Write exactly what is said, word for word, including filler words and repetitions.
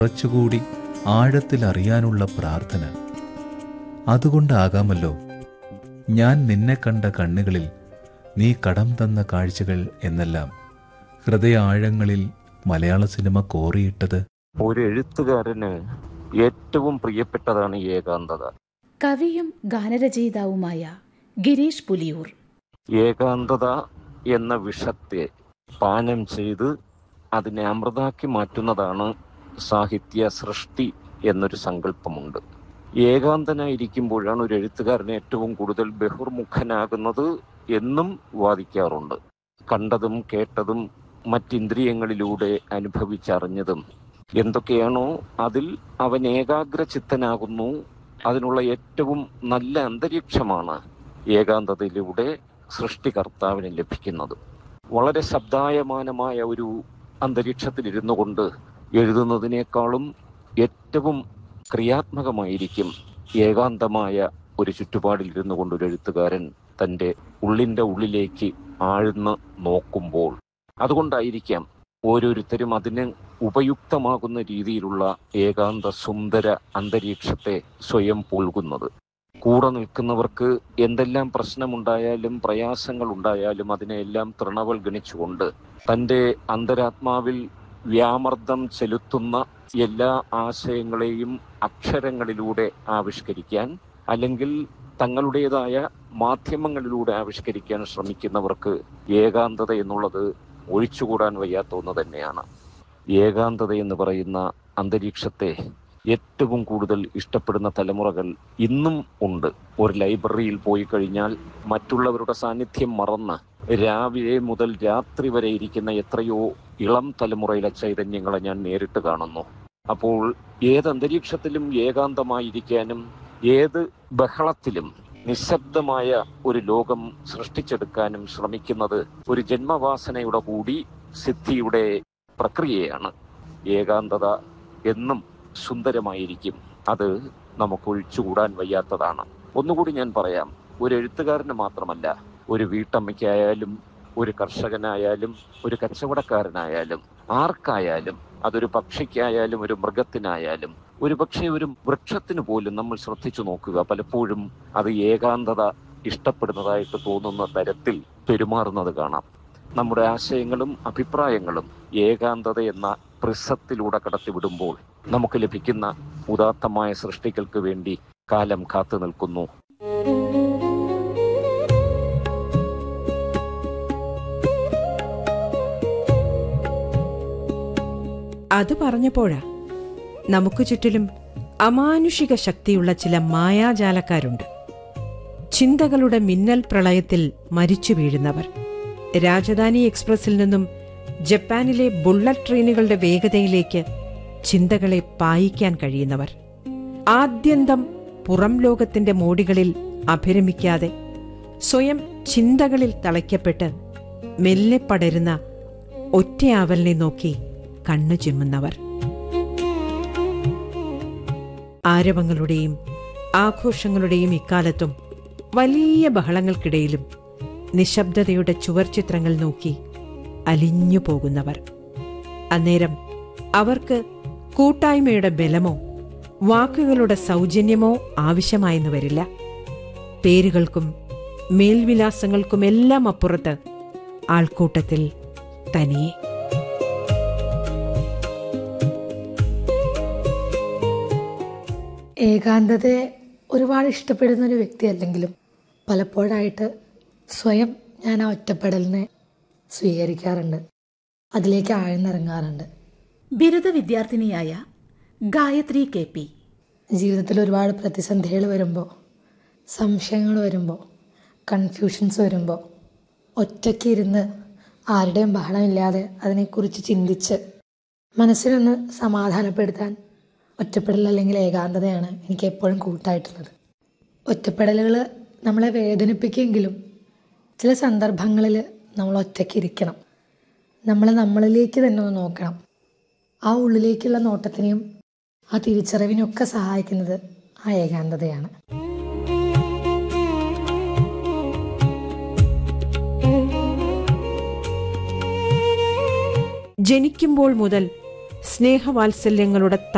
കുറച്ചുകൂടി ആഴത്തിൽ അറിയാനുള്ള പ്രാർത്ഥന. അതുകൊണ്ടാകാമല്ലോ ഞാൻ നിന്നെ കണ്ട കണ്ണുകളിൽ നീ കടം തന്ന കാഴ്ചകൾ എന്നെല്ലാം ഹൃദയ ആഴങ്ങളിൽ മലയാള സിനിമ കോറിയിട്ടത്. ഒരു എഴുത്തുകാരന് ഏറ്റവും പ്രിയപ്പെട്ടതാണ് ഏകാന്തത. കവിയും ഗാനരചയിതാവുമായ ഗിരീഷ് പുലിയൂർ ഏകാന്തത എന്ന വിഷത്തെ പാനം ചെയ്ത് അതിനെ അമൃതാക്കി മാറ്റുന്നതാണ് സാഹിത്യ സൃഷ്ടി എന്നൊരു സങ്കല്പമുണ്ട്. ഏകാന്തനായിരിക്കുമ്പോഴാണ് ഒരു എഴുത്തുകാരൻ ഏറ്റവും കൂടുതൽ ബഹിർമുഖനാകുന്നത് എന്നും വാദിക്കാറുണ്ട്. കണ്ടതും കേട്ടതും മറ്റിന്ദ്രിയങ്ങളിലൂടെ അനുഭവിച്ചറിഞ്ഞതും എന്തൊക്കെയാണോ അതിൽ അവൻ ഏകാഗ്രചിത്തനാകുന്നു. അതിനുള്ള ഏറ്റവും നല്ല അന്തരീക്ഷമാണ് ഏകാന്തതയിലൂടെ സൃഷ്ടികർത്താവിന് ലഭിക്കുന്നത്. വളരെ ശബ്ദായമാനമായ ഒരു അന്തരീക്ഷത്തിലിരുന്നു കൊണ്ട് എഴുതുന്നതിനേക്കാളും ഏറ്റവും ക്രിയാത്മകമായിരിക്കും ഏകാന്തമായ ഒരു ചുറ്റുപാടിലിരുന്നു കൊണ്ട് ഒരു എഴുത്തുകാരൻ തൻ്റെ ഉള്ളിൻ്റെ ഉള്ളിലേക്ക് ആഴ്ന്ന് നോക്കുമ്പോൾ. അതുകൊണ്ടായിരിക്കാം ഓരോരുത്തരും അതിന് ഉപയുക്തമാകുന്ന രീതിയിലുള്ള ഏകാന്ത സുന്ദര അന്തരീക്ഷത്തെ സ്വയം പുൽകുന്നത്. കൂടെ നിൽക്കുന്നവർക്ക് എന്തെല്ലാം പ്രശ്നമുണ്ടായാലും പ്രയാസങ്ങൾ ഉണ്ടായാലും അതിനെല്ലാം തൃണവൽഗണിച്ചുകൊണ്ട് തൻ്റെ അന്തരാത്മാവിൽ വ്യാമർദ്ദം ചെലുത്തുന്ന എല്ലാ ആശയങ്ങളെയും അക്ഷരങ്ങളിലൂടെ ആവിഷ്കരിക്കാൻ, അല്ലെങ്കിൽ തങ്ങളുടേതായ മാധ്യമങ്ങളിലൂടെ ആവിഷ്കരിക്കാൻ ശ്രമിക്കുന്നവർക്ക് ഏകാന്തത എന്നുള്ളത് ഒഴിച്ചുകൂടാൻ വയ്യാത്ത ഒന്ന് തന്നെയാണ്. ഏകാന്തത എന്ന് പറയുന്ന അന്തരീക്ഷത്തെ ഏറ്റവും കൂടുതൽ ഇഷ്ടപ്പെടുന്ന തലമുറകൾ ഇന്നും ഉണ്ട്. ഒരു ലൈബ്രറിയിൽ പോയി കഴിഞ്ഞാൽ മറ്റുള്ളവരുടെ സാന്നിധ്യം മറന്ന് രാവിലെ മുതൽ രാത്രി വരെ ഇരിക്കുന്ന എത്രയോ ഇളം തലമുറയിലെ ചൈതന്യങ്ങളെ ഞാൻ നേരിട്ട് കാണുന്നു. അപ്പോൾ ഏത് അന്തരീക്ഷത്തിലും ഏകാന്തമായിരിക്കാനും ഏത് ബഹളത്തിലും നിശബ്ദമായ ഒരു ലോകം സൃഷ്ടിച്ചെടുക്കാനും ശ്രമിക്കുന്നത് ഒരു ജന്മവാസനയുടെ കൂടി സിദ്ധിയുടെ പ്രക്രിയയാണ്. ഏകാന്തത എന്നും സുന്ദരമായിരിക്കും. അത് നമുക്ക് ഒഴിച്ചുകൂടാൻ വയ്യാത്തതാണ്. ഒന്നുകൂടി ഞാൻ പറയാം, ഒരു എഴുത്തുകാരന് മാത്രമല്ല, ഒരു വീട്ടമ്മയ്ക്കായാലും ഒരു കർഷകനായാലും ഒരു കച്ചവടക്കാരനായാലും ആർക്കായാലും, അതൊരു പക്ഷിക്കായാലും ഒരു മൃഗത്തിനായാലും, ഒരു പക്ഷേ ഒരു വൃക്ഷത്തിന് പോലും നമ്മൾ ശ്രദ്ധിച്ചു നോക്കുക, പലപ്പോഴും അത് ഏകാന്തത ഇഷ്ടപ്പെടുന്നതായിട്ട് തോന്നുന്ന തരത്തിൽ പെരുമാറുന്നത് കാണാം. നമ്മുടെ ആശയങ്ങളും അഭിപ്രായങ്ങളും ഏകാന്തത എന്ന പ്രിസത്തിലൂടെ കടത്തിവിടുമ്പോൾ നമുക്ക് ലഭിക്കുന്ന ഉദാത്തമായ സൃഷ്ടികൾക്ക് വേണ്ടി കാലം കാത്തു നിൽക്കുന്നു. അത് പറഞ്ഞപ്പോഴാ നമുക്ക് ചുറ്റിലും അമാനുഷിക ശക്തിയുള്ള ചില മായാജാലക്കാരുണ്ട്. ചിന്തകളുടെ മിന്നൽ പ്രളയത്തിൽ മരിച്ചു വീഴുന്നവർ, രാജധാനി എക്സ്പ്രസിൽ നിന്നും ജപ്പാനിലെ ബുള്ളറ്റ് ട്രെയിനുകളുടെ വേഗതയിലേക്ക് ചിന്തകളെ പായിക്കാൻ കഴിയുന്നവർ, ആദ്യന്തം പുറം ലോകത്തിന്റെ മോടികളിൽ അഭിരമിക്കാതെ സ്വയം ചിന്തകളിൽ തളയ്ക്കപ്പെട്ട് മെല്ലെ പടരുന്ന ഒറ്റയാവലിനെ നോക്കി കണ്ണു ചിമ്മുന്നവർ. ആരവങ്ങളുടെയും ആഘോഷങ്ങളുടെയും ഇക്കാലത്തും വലിയ ബഹളങ്ങൾക്കിടയിലും നിശബ്ദതയുടെ ചുവർചിത്രങ്ങൾ നോക്കി അലിഞ്ഞു പോകുന്നവർ. അന്നേരം അവർക്ക് കൂട്ടായ്മയുടെ ബലമോ വാക്കുകളുടെ സൗജന്യമോ ആവശ്യമായെന്ന് വരില്ല. പേരുകൾക്കും മേൽവിലാസങ്ങൾക്കുമെല്ലാം അപ്പുറത്ത് ആൾക്കൂട്ടത്തിൽ തനിയെ. ഏകാന്തതയെ ഒരുപാട് ഇഷ്ടപ്പെടുന്ന ഒരു വ്യക്തി അല്ലെങ്കിലും പലപ്പോഴായിട്ട് സ്വയം ഞാൻ ആ ഒറ്റപ്പെടലിനെ സ്വീകരിക്കാറുണ്ട്, അതിലേക്ക് ആഴ്ന്നിറങ്ങാറുണ്ട്. ബിരുദ വിദ്യാർത്ഥിനിയായ ഗായത്രി കെ പി ജീവിതത്തിൽ ഒരുപാട് പ്രതിസന്ധികൾ വരുമ്പോൾ, സംശയങ്ങൾ വരുമ്പോൾ, കൺഫ്യൂഷൻസ് വരുമ്പോൾ ഒറ്റയ്ക്ക് ഇരുന്ന് ആരുടെയും ബഹളമില്ലാതെ അതിനെക്കുറിച്ച് ചിന്തിച്ച് മനസ്സിനൊന്ന് സമാധാനപ്പെടുത്താൻ ഒറ്റപ്പെടൽ അല്ലെങ്കിൽ ഏകാന്തതയാണ് എനിക്ക് എപ്പോഴും കൂട്ടായിട്ടുള്ളത്. ഒറ്റപ്പെടലുകൾ നമ്മളെ വേദനിപ്പിക്കുമെങ്കിലും ചില സന്ദർഭങ്ങളിൽ നമ്മൾ ഒറ്റയ്ക്ക് ഇരിക്കണം. നമ്മൾ നമ്മളിലേക്ക് തന്നെ ഒന്ന് നോക്കണം. ആ ഉള്ളിലേക്കുള്ള നോട്ടത്തിനെയും ആ തിരിച്ചറിവിനൊക്കെ സഹായിക്കുന്നത് ആ ഏകാന്തതയാണ്. ജനിക്കുമ്പോൾ മുതൽ സ്നേഹവാത്സല്യങ്ങളുടെ